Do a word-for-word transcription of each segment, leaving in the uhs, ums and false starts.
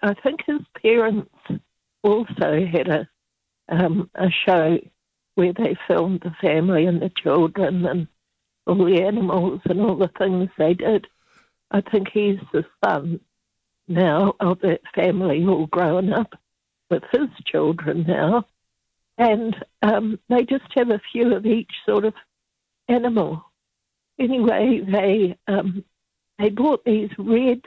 I think his parents also had a um, a show where they filmed the family and the children and all the animals and all the things they did. I think he's the son now of that family all grown up with his children now. And um, they just have a few of each sort of animal. Anyway, they um, they bought these red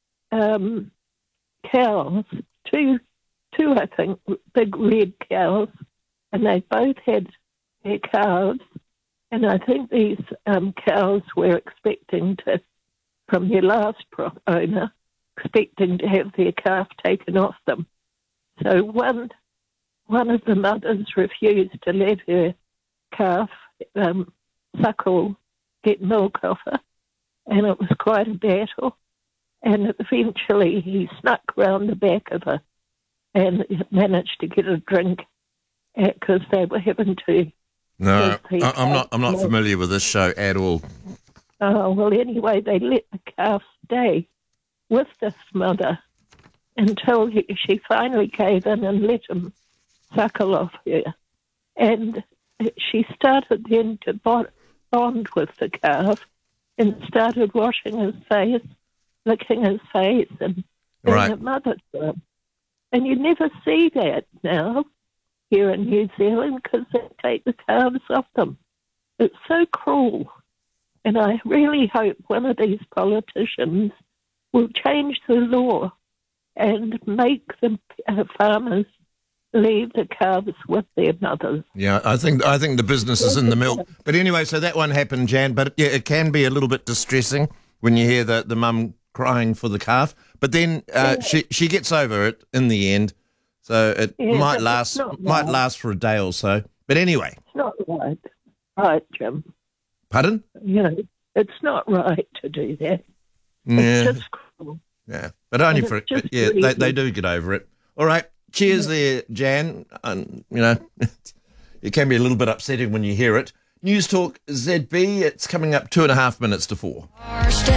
um, cows, two, two, I think, big red cows, and they both had their calves. And I think these um, cows were expecting to, from their last pro- owner, expecting to have their calf taken off them. So one one of the mothers refused to let her calf um, suckle, get milk off her, and it was quite a battle. And eventually he snuck round the back of her and managed to get a drink because they were having to. No, I, I'm not. I'm not familiar with this show at all. Oh well, anyway, they let the calf stay with this mother until he, she finally gave in and let him suckle off her. And she started then to bond with the calf and started washing his face, licking his face, and being Right. a mother to him. And you never see that now here in New Zealand because they take the calves off them. It's so cruel. And I really hope one of these politicians will change the law and make the uh, farmers leave the calves with their mothers. Yeah, I think I think the business is in the milk. But anyway, so that one happened, Jan. But yeah, it can be a little bit distressing when you hear the, the mum crying for the calf. But then uh, Yeah. she she gets over it in the end. So it Yeah, might but last it's not might right. last for a day or so. But anyway, It's not right. Right, Jim. pardon? You know, it's not right to do that. Yeah, It's just cruel. yeah. But only and for it's just yeah, they really- they do get over it. All right. Cheers there, Jan. And, you know, it can be a little bit upsetting when you hear it. News Talk Z B, it's coming up two and a half minutes to four.